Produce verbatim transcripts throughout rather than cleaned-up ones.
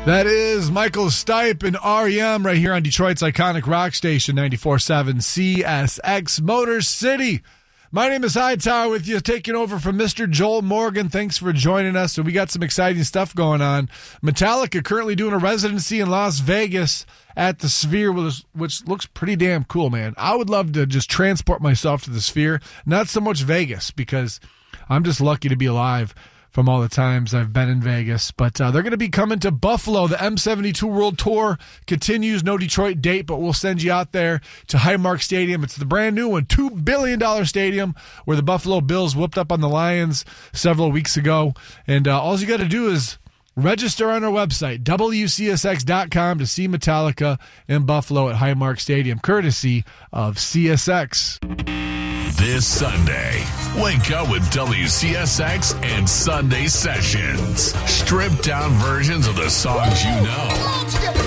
That is Michael Stipe and R E M right here on Detroit's iconic rock station, ninety-four point seven C S X Motor City. My name is Hightower with you, taking over from Mister Joel Morgan. Thanks for joining us. So we got some exciting stuff going on. Metallica currently doing a residency in Las Vegas at the Sphere, which looks pretty damn cool, man. I would love to just transport myself to the Sphere. Not so much Vegas, because I'm just lucky to be alive from all the times I've been in Vegas. But uh, they're going to be coming to Buffalo. The M seventy-two World Tour continues. No Detroit date, but we'll send you out there to Highmark Stadium. It's the brand new one, two billion dollars stadium, where the Buffalo Bills whooped up on the Lions several weeks ago. And uh, all you got to do is register on our website, W C S X dot com, to see Metallica in Buffalo at Highmark Stadium, courtesy of C S X. This Sunday, wake up with W C S X and Sunday Sessions. Stripped down versions of the songs you know.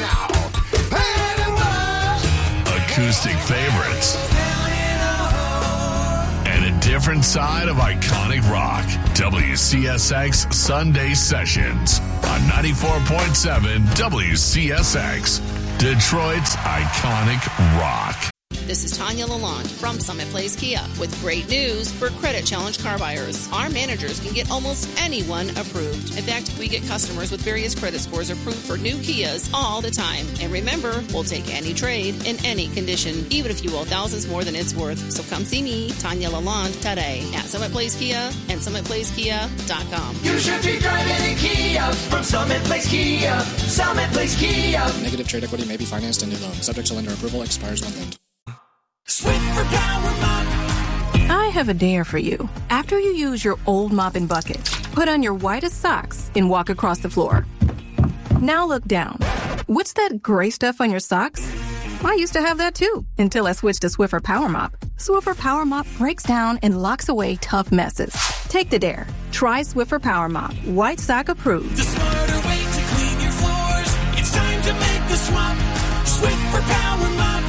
Acoustic favorites. And a different side of iconic rock. W C S X Sunday Sessions on ninety-four point seven W C S X, Detroit's iconic rock. This is Tanya Lalonde from Summit Place Kia with great news for credit challenged car buyers. Our managers can get almost anyone approved. In fact, we get customers with various credit scores approved for new Kias all the time. And remember, we'll take any trade in any condition, even if you owe thousands more than it's worth. So come see me, Tanya Lalonde, today at Summit Place Kia and summit place kia dot com. You should be driving a Kia from Summit Place Kia. Summit Place Kia. Negative trade equity may be financed in new loan. Subject to lender approval. Expires one month. Swiffer Power Mop. I have a dare for you. After you use your old mop and bucket, put on your whitest socks and walk across the floor. Now look down. What's that gray stuff on your socks? I used to have that too, until I switched to Swiffer Power Mop. Swiffer Power Mop breaks down and locks away tough messes. Take the dare. Try Swiffer Power Mop. White sock approved. The smarter way to clean your floors. It's time to make the swap. Swiffer Power Mop.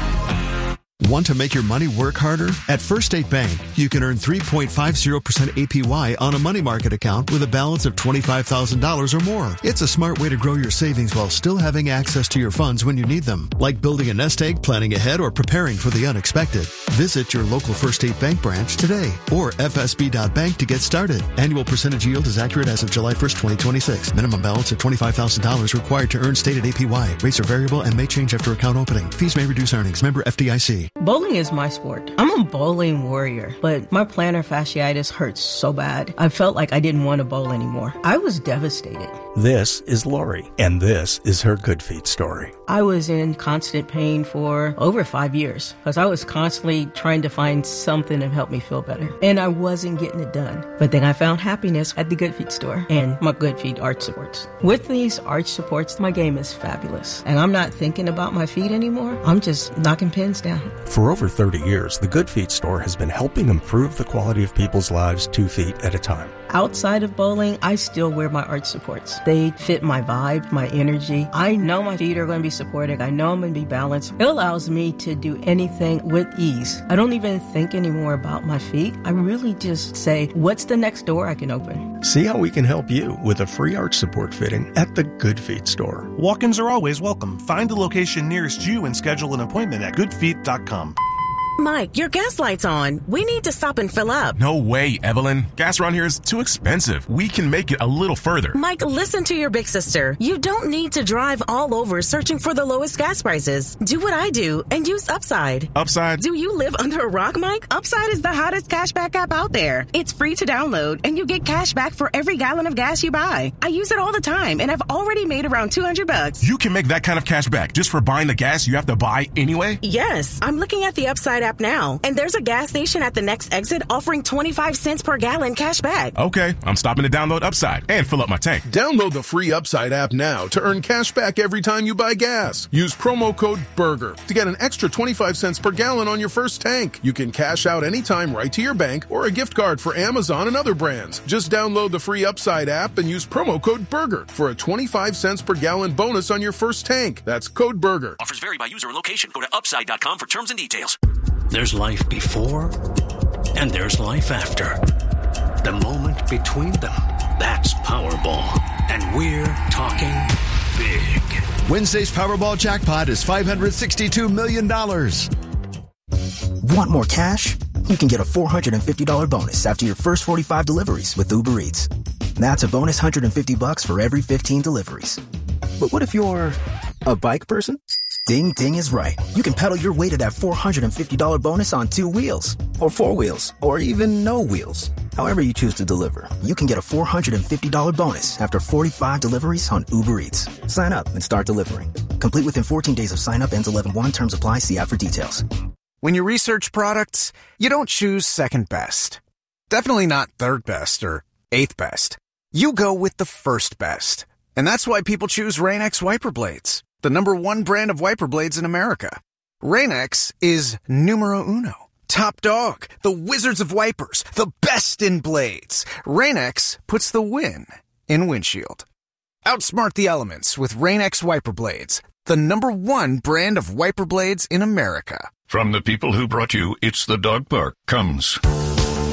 Want to make your money work harder? At First State Bank, you can earn three point five zero percent A P Y on a money market account with a balance of twenty-five thousand dollars or more. It's a smart way to grow your savings while still having access to your funds when you need them, like building a nest egg, planning ahead, or preparing for the unexpected. Visit your local First State Bank branch today or F S B dot bank to get started. Annual percentage yield is accurate as of July first, twenty twenty-six. Minimum balance of twenty-five thousand dollars required to earn stated A P Y. Rates are variable and may change after account opening. Fees may reduce earnings. Member F D I C. Bowling is my sport. I'm a bowling warrior, but my plantar fasciitis hurts so bad. I felt like I didn't want to bowl anymore. I was devastated. This is Lori, and this is her Good Feet story. I was in constant pain for over five years because I was constantly trying to find something to help me feel better, and I wasn't getting it done. But then I found happiness at the Good Feet store and my Good Feet arch supports. With these arch supports, my game is fabulous, and I'm not thinking about my feet anymore. I'm just knocking pins down. For over thirty years, the Good Feet store has been helping improve the quality of people's lives two feet at a time. Outside of bowling, I still wear my arch supports. They fit my vibe, my energy. I know my feet are going to be supported. I know I'm going to be balanced. It allows me to do anything with ease. I don't even think anymore about my feet. I really just say, what's the next door I can open? See how we can help you with a free arch support fitting at the Good Feet store. Walk-ins are always welcome. Find the location nearest you and schedule an appointment at good feet dot com. Mike, your gas light's on. We need to stop and fill up. No way, Evelyn. Gas around here is too expensive. We can make it a little further. Mike, listen to your big sister. You don't need to drive all over searching for the lowest gas prices. Do what I do and use Upside. Upside? Do you live under a rock, Mike? Upside is the hottest cashback app out there. It's free to download, and you get cash back for every gallon of gas you buy. I use it all the time, and I've already made around two hundred bucks. You can make that kind of cash back just for buying the gas you have to buy anyway? Yes. I'm looking at the Upside app now, and there's a gas station at the next exit offering twenty-five cents per gallon cash back. Okay, I'm stopping to download Upside and fill up my tank. Download the free Upside app now to earn cash back every time you buy gas. Use promo code BURGER to get an extra twenty-five cents per gallon on your first tank. You can cash out anytime right to your bank or a gift card for Amazon and other brands. Just download the free Upside app and use promo code BURGER for a twenty-five cents per gallon bonus on your first tank. That's code BURGER. Offers vary by user and location. Go to upside dot com for terms and details. There's life before, and there's life after. The moment between them, that's Powerball. And we're talking big. Wednesday's Powerball jackpot is five hundred sixty-two million dollars. Want more cash? You can get a four hundred fifty dollars bonus after your first forty-five deliveries with Uber Eats. That's a bonus one hundred fifty bucks for every fifteen deliveries. But what if you're a bike person? Ding Ding is right. You can pedal your way to that four hundred fifty dollars bonus on two wheels, or four wheels, or even no wheels. However you choose to deliver, you can get a four hundred fifty dollars bonus after forty-five deliveries on Uber Eats. Sign up and start delivering. Complete within fourteen days of sign up. Ends eleven one. Terms apply. See app for details. When you research products, you don't choose second best. Definitely not third best or eighth best. You go with the first best. And that's why people choose Rain-X wiper blades, the number one brand of wiper blades in America. Rain-X is numero uno. Top dog, the wizards of wipers, the best in blades. Rain-X puts the win in windshield. Outsmart the elements with Rain-X wiper blades, the number one brand of wiper blades in America. From the people who brought you It's the Dog Park comes